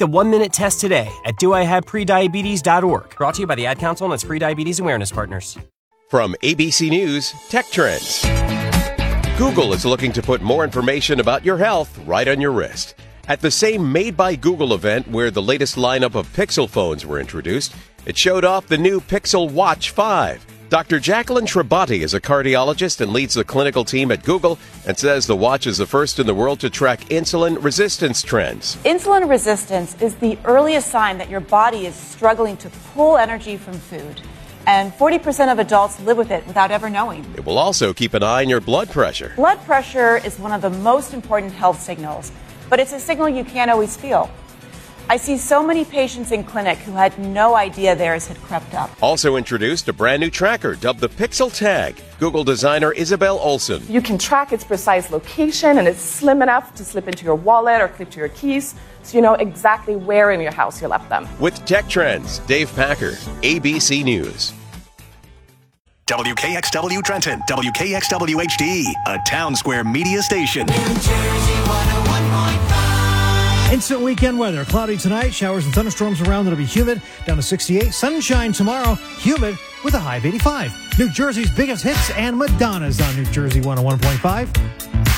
the 1-minute test today at doihaveprediabetes.org. Brought to you by the Ad Council and its Prediabetes Awareness Partners. From ABC News, Tech Trends. Google is looking to put more information about your health right on your wrist. At the same Made by Google event where the latest lineup of Pixel phones were introduced, it showed off the new Pixel Watch 5. Dr. Jacqueline Trabati is a cardiologist and leads the clinical team at Google and says the watch is the first in the world to track insulin resistance trends. Insulin resistance is the earliest sign that your body is struggling to pull energy from food. And 40% of adults live with it without ever knowing. It will also keep an eye on your blood pressure. Blood pressure is one of the most important health signals, but it's a signal you can't always feel. I see so many patients in clinic who had no idea theirs had crept up. Also introduced a brand new tracker dubbed the Pixel Tag. Google designer Isabel Olsen. You can track its precise location, and it's slim enough to slip into your wallet or clip to your keys, so you know exactly where in your house you left them. With Tech Trends, Dave Packer, ABC News. WKXW Trenton, WKXW HD, a Town Square media station. New Jersey 101.5. Instant weekend weather. Cloudy tonight, showers and thunderstorms around. It'll be humid, down to 68. Sunshine tomorrow, humid with a high of 85. New Jersey's biggest hits and Madonna's on New Jersey 101.5.